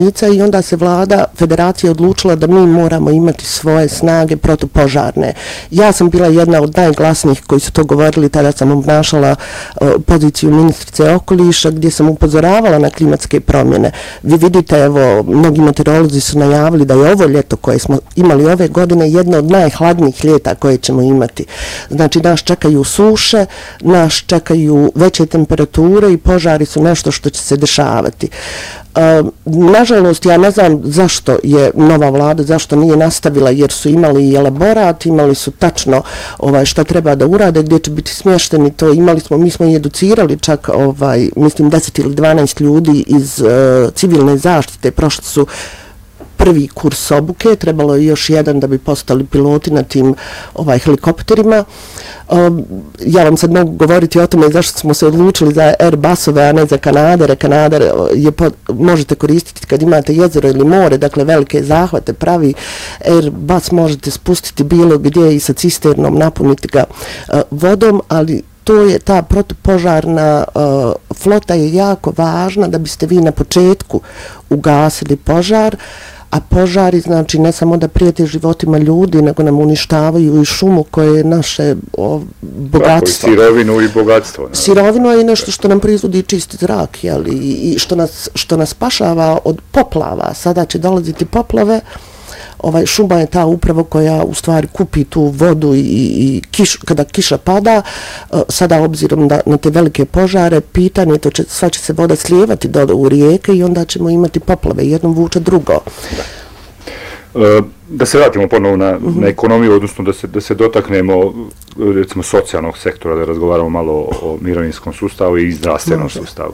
i onda se vlada federacije odlučila da mi moramo imati svoje snage protupožarne. Ja sam bila jedna od najglasnijih koji su to govorili, tada sam obnašala poziciju ministrice okoliša gdje sam upozoravala na klimatske promjene. Vi vidite, evo, mnogi meteorolozi su najavili da je ovo ljeto koje smo imali ove godine jedno od najhladnijih ljeta koje ćemo imati. Znači, nas čekaju suše, nas čekaju veće temperature i požari su nešto što će se dešavati. Nažalost, ja ne znam zašto je nova vlada, zašto nije nastavila, jer su imali i elaborat, imali su tačno šta treba da urade, gdje će biti smješteni, to mi smo i educirali čak, mislim, 10 ili 12 ljudi iz civilne zaštite, prošli su prvi kurs obuke, trebalo je još jedan da bi postali piloti na tim helikopterima. Ja vam sad mogu govoriti o tome zašto smo se odlučili za Airbusove, a ne za Canadaire. Canadair možete koristiti kad imate jezero ili more, dakle velike zahvate pravi. Airbus možete spustiti bilo gdje i sa cisternom napuniti ga vodom, ali to je ta protupožarna flota je jako važna da biste vi na početku ugasili požar, a požari znači ne samo da prijete životima ljudi, nego nam uništavaju i šumu koje je naše bogatstvo. Tako, i sirovinu i bogatstvo. Sirovino je nešto što nam proizvodi čisti zrak, i što nas spašava od poplava. Sada će dolaziti poplave. Šuma je ta upravo koja u stvari kupi tu vodu i kada kiša pada, sada obzirom na te velike požare, pitanje to sva će se voda slijevati dole u rijeke i onda ćemo imati poplave, jednom vuče drugo. Da se vratimo ponovo na ekonomiju, odnosno da se dotaknemo recimo socijalnog sektora, da razgovaramo malo o mirovinskom sustavu i zdravstvenom sustavu.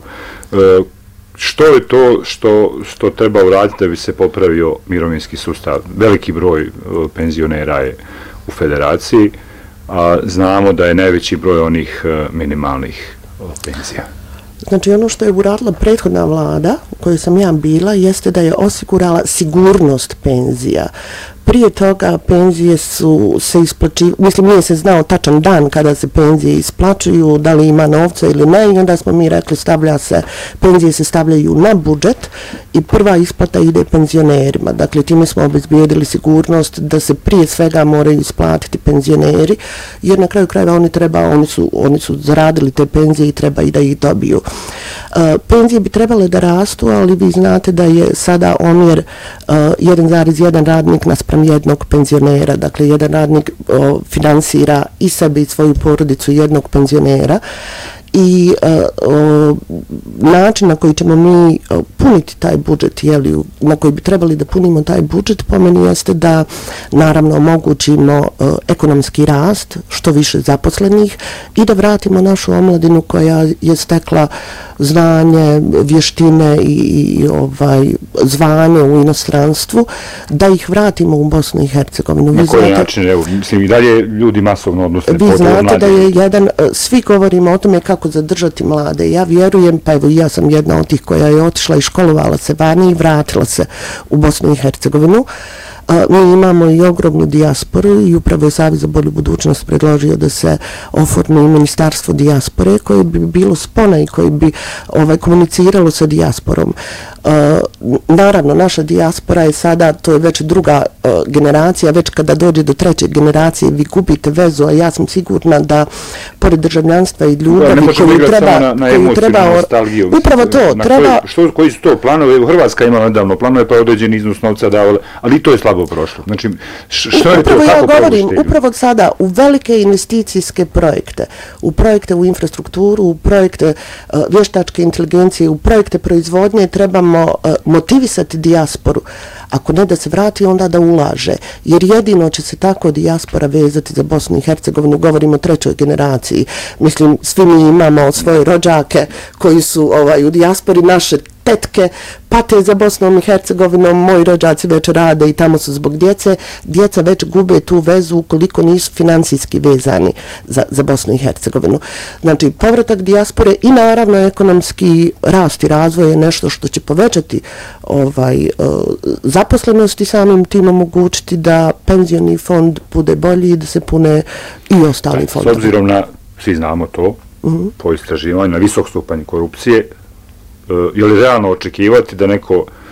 Što je to što treba uraditi da bi se popravio mirovinski sustav? Veliki broj penzionera je u federaciji, a znamo da je najveći broj onih minimalnih penzija. Znači, ono što je uradila prethodna vlada, u kojoj sam ja bila, jeste da je osigurala sigurnost penzija. Prije toga penzije su se isplaćivale, mislim, nije se znao tačan dan kada se penzije isplaćuju, da li ima novca ili ne, i onda smo mi rekli penzije se stavljaju na budžet i prva isplata ide penzionerima. Dakle, time smo obezbijedili sigurnost da se prije svega moraju isplatiti penzioneri, jer na kraju krajeva oni su zaradili te penzije i treba i da ih dobiju. Penzije bi trebale da rastu, ali vi znate da je sada omjer 1,1 radnik naspram jednog penzionera, dakle jedan radnik finansira i sebe i svoju porodicu jednog penzionera, i način na koji ćemo mi puniti taj budžet, na koji bi trebali da punimo taj budžet, po meni jeste da naravno omogućimo ekonomski rast, što više zaposlenih, i da vratimo našu omladinu koja je stekla znanje, vještine i zvanje u inostranstvu, da ih vratimo u Bosnu i Hercegovinu. Na koji način? Evo, mislim, i dalje ljudi masovno odnosno. Vi znate da je svi govorimo o tome kako zadržati mlade. Ja vjerujem, pa evo ja sam jedna od tih koja je otišla i školovala se vani i vratila se u Bosnu i Hercegovinu. Mi imamo i ogromnu dijasporu i upravo je Savez za bolju budućnost predložio da se oformi ministarstvo dijaspore koje bi bilo spona i koje bi komuniciralo sa dijasporom. Naravno, naša dijaspora je sada, to je već druga generacija, već kada dođe do treće generacije vi gubite vezu, a ja sam sigurna da pored državljanstva i ljubavi koju treba upravo to treba. Koji su to planovi? Hrvatska imala nedavno planove, pa je određeni iznos novca davala, ali i to je slabo prošlo. Znači, što je to, kako ja govorim, upravo sada u velike investicijske projekte, u projekte u infrastrukturu, u projekte vještačke inteligencije, u projekte proizvodnje trebamo motivisati dijasporu. Ako ne da se vrati, onda da ulaže. Jer jedino će se tako dijaspora vezati za Bosnu i Hercegovinu. Govorimo o trećoj generaciji. Mislim, svi mi imamo svoje rođake koji su u dijaspori, naše tetke pate za Bosnom i Hercegovinom, moji rođaci već rade i tamo su zbog djece. Djeca već gube tu vezu ukoliko nisu financijski vezani za Bosnu i Hercegovinu. Znači, povratak dijaspore i naravno ekonomski rast i razvoj je nešto što će povećati zaposlenost i samim tim omogućiti da penzioni fond bude bolji i da se pune i ostali fondovi. S obzirom na, svi znamo to, po istraživanju, na visok stupanj korupcije, je li realno očekivati da neko